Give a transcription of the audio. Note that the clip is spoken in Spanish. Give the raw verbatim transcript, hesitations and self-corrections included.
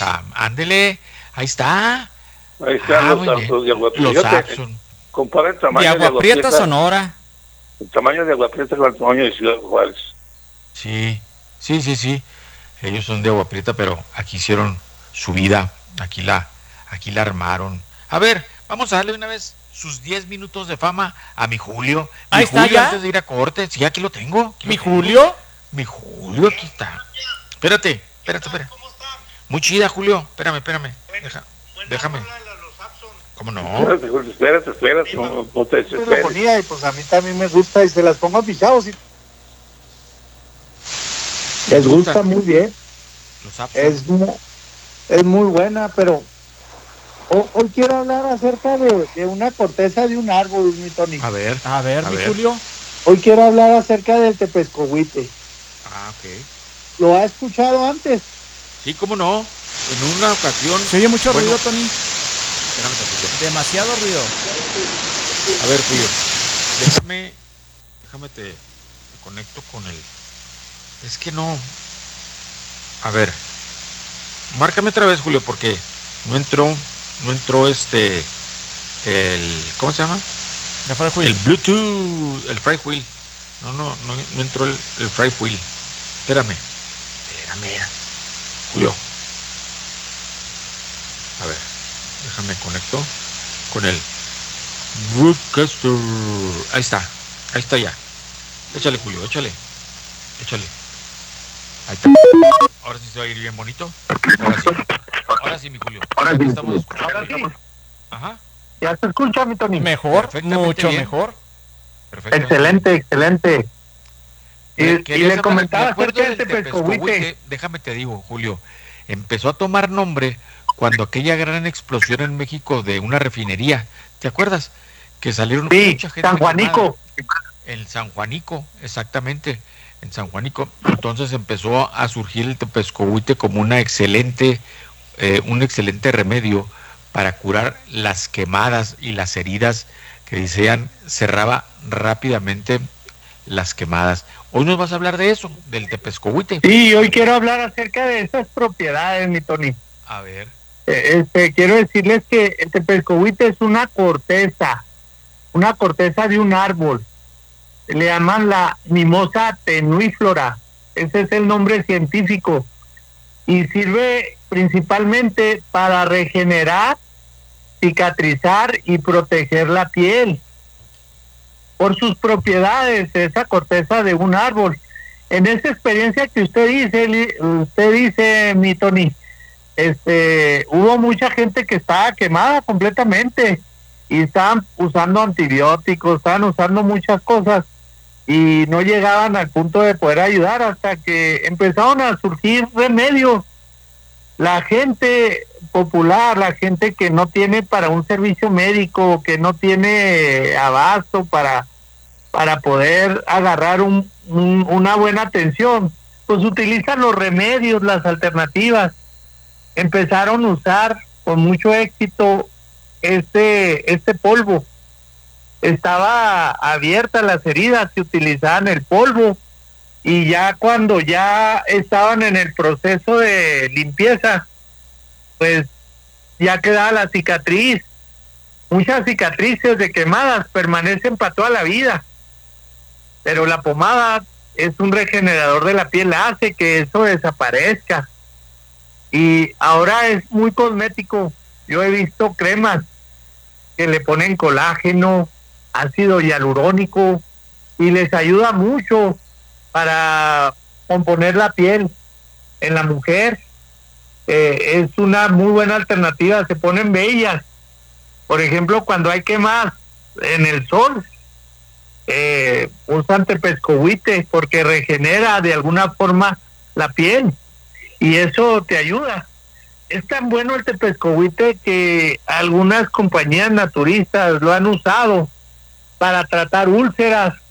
está, ándele, ahí está. Ahí están Ah, los muy bien. Sapson de Agua Los Prieta. Sapson. Compara el De tamaño de Agua Agua Prieta, Prieta, Sonora. el tamaño de Agua Prieta con el tamaño de Ciudad Juárez. Sí, sí, sí, sí. Ellos son de Agua Prieta, pero aquí hicieron su vida, aquí la, aquí la armaron. A ver, vamos a darle una vez sus diez minutos de fama a mi Julio. Mi Ahí está Julio ya. antes de ir a corte. Sí, aquí lo tengo. Aquí ¿Mi lo tengo. Julio? Mi Julio, aquí está. Espérate, espérate, espérate. Muy chida, Julio. Espérame, espérame. Deja, déjame. ¿Cómo no? Espérate, Julio, espérate, espérate, no, no te Pues lo desesperes. ponía y pues a mí también me gusta y se las pongo a mis chavos y les gusta muy bien. Los Sapson. Es muy, es muy buena, pero ho- hoy quiero hablar acerca de, de una corteza de un árbol, mi Tony. A ver. A ver, A mi ver. Julio. Hoy quiero hablar acerca del tepescohuite. Ah, ok. ¿Lo ha escuchado antes? Sí, cómo no. En una ocasión. Se oye mucho Bueno, ruido, Tony. espérame tantito. Demasiado ruido. A ver, Julio, déjame, déjame te, te conecto con el. Es que no. A ver, márcame otra vez, Julio, porque no entró, no entró este, el, ¿cómo se llama? Ya fue el El Julio. Bluetooth, el fry wheel. No, no, no, no entró el, el fry wheel. Espérame, espérame, Julio. A ver, déjame conecto con el Broadcaster. Ahí está, ahí está ya. Échale, Julio, échale, échale. Ahí está. Ahora sí se va a ir bien bonito. Ahora sí, ahora sí, mi Julio. Ahora sí, Estamos Julio. escuchando. Ahora sí. Ajá, ¿Ya se escucha, mi Tony? Mejor, Perfectamente mucho bien. mejor. perfecto. Excelente, excelente. Y, Me y querías le hablar- comentaba me acuerdo acerca del del tepescohuite. Tepescohuite. Déjame te digo, Julio, empezó a tomar nombre cuando aquella gran explosión en México de una refinería, ¿te acuerdas? Que salieron Sí, mucha gente San Juanico. quemada. En San Juanico, exactamente, en San Juanico. Entonces empezó a surgir el Tepescohuite como una excelente, eh, un excelente remedio para curar las quemadas y las heridas que decían cerraba rápidamente las quemadas. Hoy nos vas a hablar de eso, del Tepescohuite. Sí, hoy quiero hablar acerca de esas propiedades, mi Tony. A ver, Eh, Este, quiero decirles que el tepescohuite es una corteza, una corteza de un árbol. Le llaman la mimosa tenuiflora. Ese es el nombre científico. Y sirve principalmente para regenerar, cicatrizar y proteger la piel. Por sus propiedades, esa corteza de un árbol. En esa experiencia que usted dice, li- usted dice, mi Tony, este, hubo mucha gente que estaba quemada completamente y estaban usando antibióticos, estaban usando muchas cosas y no llegaban al punto de poder ayudar hasta que empezaron a surgir remedios. La gente popular, la gente que no tiene para un servicio médico, que no tiene abasto para, para poder agarrar un, un, una buena atención, pues utilizan los remedios, las alternativas. Empezaron a usar con mucho éxito este, este polvo. Estaba abierta las heridas, se utilizaban el polvo y ya cuando ya estaban en el proceso de limpieza, pues ya quedaba la cicatriz. Muchas cicatrices de quemadas permanecen para toda la vida, pero la pomada es un regenerador de la piel, hace que eso desaparezca. Y ahora es muy cosmético. Yo he visto cremas que le ponen colágeno, ácido hialurónico y les ayuda mucho para componer la piel en la mujer. Eh, es una muy buena alternativa, se ponen bellas. Por ejemplo, cuando hay quemas en el sol, eh, usan tepescohuite porque regenera de alguna forma la piel y eso te ayuda. Es tan bueno el tepescohuite que algunas compañías naturistas lo han usado para tratar úlceras,